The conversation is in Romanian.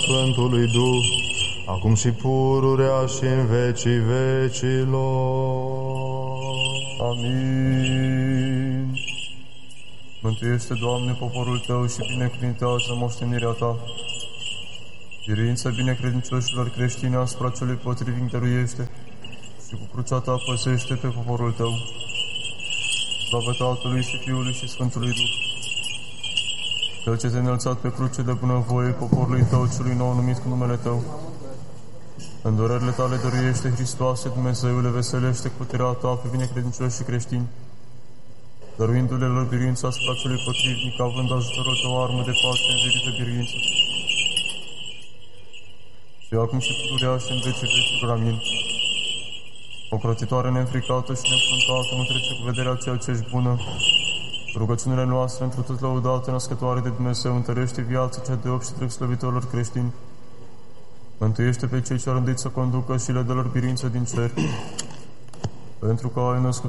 Sfântului Duh, acum și pururea și în vecii vecilor. Amin. Mântuiește, Doamne, poporul Tău și binecuvintează moștenirea Ta. Biruința binecredincioșilor creștini asupra celui potrivit dăruiește și cu crucea Ta păzește pe poporul Tău. Slavă Tatălui și Fiului și Sfântului Duh. Cel ce te-a înălțat pe cruce de bunăvoie poporului Tău, celui nou numit cu numele Tău. În dorările Tale dăruiește, Hristoase, Dumnezeule, veselește cu puterea Ta pe binecredincioși și creștini, dăruindu-le lor biruința asupra celui potrivnic, având ajutorul Tău armă de pace în verită biruință. Și acum și pururea și în vecii vecilor. Amin. O crotitoare neînfricată și neînfruntată nu trece cu vederea ceea ce ești bună. Rugăciunile noastre, întru tot lăudate, născătoare de Dumnezeu, întărește viața cea de opt și trec slăvitorilor creștini. Mântuiește pe cei ce au rânduit să conducă și le dă lor biruință din cer. Pentru că ai născut